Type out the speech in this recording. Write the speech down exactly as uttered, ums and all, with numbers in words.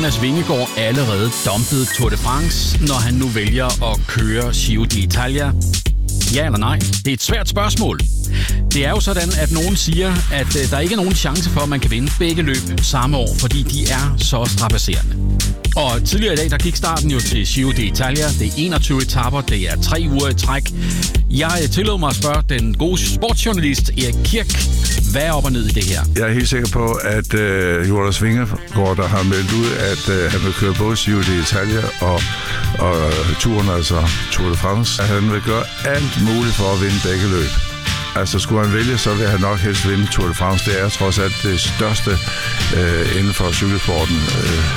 Jonas Vingegaard allerede dumpet Tour de France, når han nu vælger at køre Giro d'Italia? Ja eller nej? Det er et svært spørgsmål. Det er jo sådan, at nogen siger, at øh, der ikke er nogen chance for, at man kan vinde begge løb samme år, fordi de er så strapasserende. Og tidligere i dag, der gik starten jo til Giro d'Italia. Det er enogtyve etaper, det er tre uger i træk. Jeg tillod mig at spørge den gode sportsjournalist Erik Kirk, hvad er op og ned i det her? Jeg er helt sikker på, at øh, Jonas Vingegaard, der har meldt ud, at øh, han vil køre både Giro d'Italia og, og turen, altså Tour de France, at han vil gøre alt muligt for at vinde begge løb. Altså, skulle han vælge, så vil han nok helst vinde Tour de France. Det er trods alt det største øh, inden for cykelsporten. Øh,